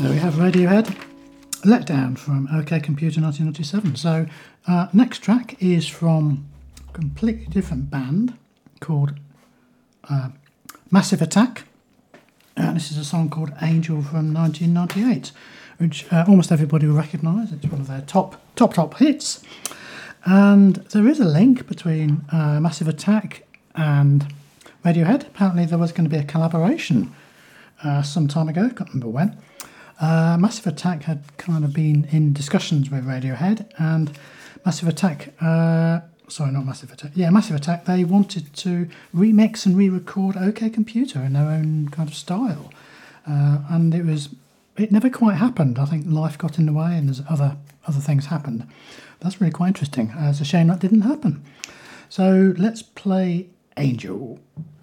There we have Radiohead, Letdown from OK Computer 1997. So next track is from a completely different band called Massive Attack. And this is a song called Angel from 1998, which almost everybody will recognise. It's one of their top hits. And there is a link between Massive Attack and Radiohead. Apparently there was going to be a collaboration some time ago, can't remember when. Massive Attack had kind of been in discussions with Radiohead, and Massive Attack, Massive Attack, they wanted to remix and re-record OK Computer in their own kind of style. And it never quite happened. I think life got in the way and there's other things happened. That's really quite interesting. It's a shame that didn't happen. So let's play Angel.